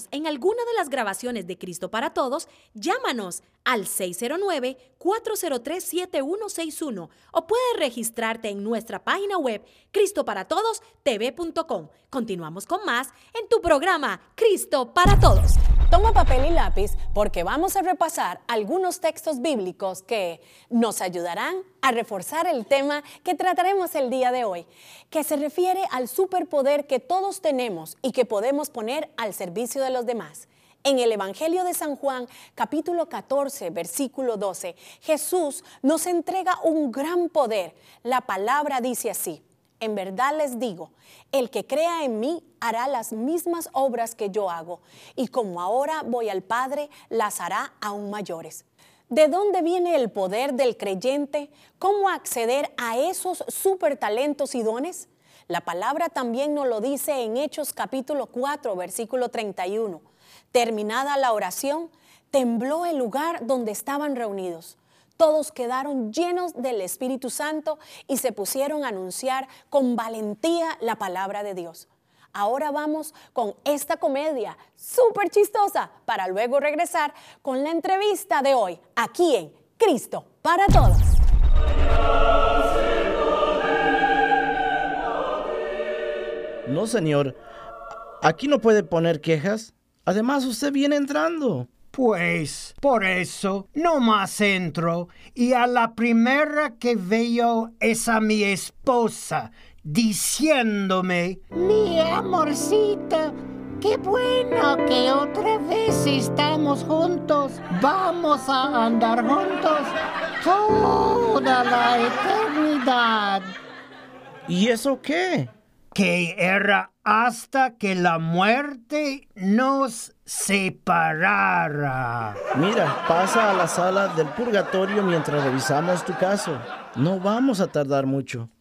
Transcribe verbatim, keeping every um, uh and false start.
en alguna de las grabaciones de Cristo para Todos, llámanos al seis cero nueve, cuatro cero tres, siete uno seis uno o puedes registrarte en nuestra página web cristo para todos t v punto com. Continuamos con más en tu programa Cristo para Todos. Toma papel y lápiz porque vamos a repasar algunos textos bíblicos que nos ayudarán a reforzar el tema que trataremos el día de hoy, que se refiere al superpoder que todos tenemos y que podemos poner al servicio de los demás. En el Evangelio de San Juan, capítulo catorce, versículo doce, Jesús nos entrega un gran poder. La palabra dice así: en verdad les digo, el que crea en mí hará las mismas obras que yo hago, y como ahora voy al Padre, las hará aún mayores. ¿De dónde viene el poder del creyente? ¿Cómo acceder a esos supertalentos y dones? La palabra también nos lo dice en Hechos capítulo cuatro, versículo treinta y uno. Terminada la oración, tembló el lugar donde estaban reunidos. Todos quedaron llenos del Espíritu Santo y se pusieron a anunciar con valentía la palabra de Dios. Ahora vamos con esta comedia súper chistosa para luego regresar con la entrevista de hoy aquí en Cristo para Todos. No, señor. Aquí no puede poner quejas. Además, usted viene entrando. Pues, por eso, no más entro, y a la primera que veo es a mi esposa, diciéndome: mi amorcita, qué bueno que otra vez estamos juntos. Vamos a andar juntos toda la eternidad. ¿Y eso qué? Que era hasta que la muerte nos separara. Mira, pasa a la sala del purgatorio mientras revisamos tu caso. No vamos a tardar mucho.